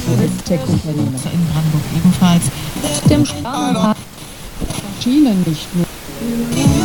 Tech-Unternehmen. In Brandenburg ebenfalls. Dem Sternenpark Schienen nicht nur.